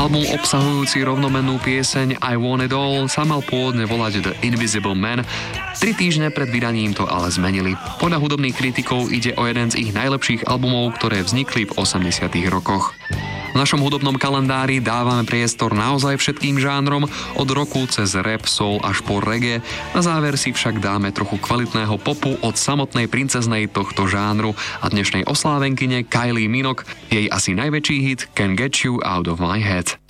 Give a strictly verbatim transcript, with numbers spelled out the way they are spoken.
Album obsahujúci rovnomennú pieseň I Want It All sa mal pôvodne volať The Invisible Man. Tri týždne pred vydaním to ale zmenili. Podľa hudobných kritikov ide o jeden z ich najlepších albumov, ktoré vznikli v osemdesiatych rokoch. V našom hudobnom kalendári dávame priestor naozaj všetkým žánrom, od roku cez rap, soul až po reggae. Na záver si však dáme trochu kvalitného popu od samotnej princeznej tohto žánru a dnešnej oslávenkyne Kylie Minogue, jej asi najväčší hit Can't Get You Out of My Head.